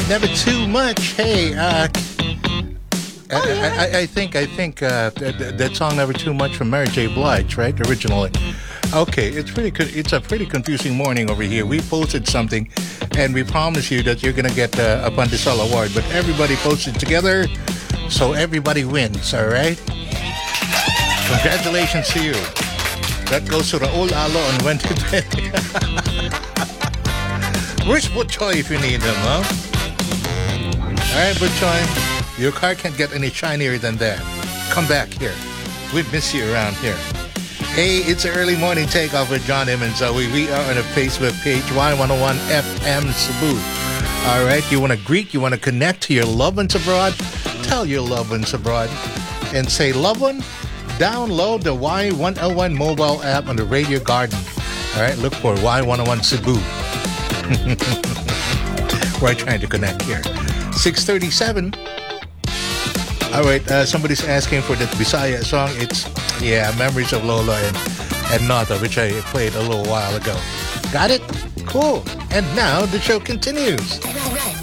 Never too much. Hey, I think that song "Never Too Much" from Mary J. Blige, right? Originally. Okay, it's a pretty confusing morning over here. We posted something, and we promise you that you're gonna get a Pandesal award. But everybody posted together, so everybody wins. All right. Congratulations to you. That goes to Raul Alo on Wednesday. Where's Butchoy if you need him, huh? All right, Butchoy. Your car can't get any shinier than that. Come back here. We miss you around here. Hey, it's an early morning takeoff with John M and Zoe. We are on a Facebook page, Y101 FM Cebu. All right, you want to greet, you want to connect to your loved ones abroad? Tell your loved ones abroad and say, loved one, download the Y101 mobile app on the Radio Garden. All right, look for Y101 Cebu. We're trying to connect here. 6:37. All right, somebody's asking for the Bisaya song. It's, Memories of Lola and Nota, which I played a little while ago. Got it? Cool. And now the show continues.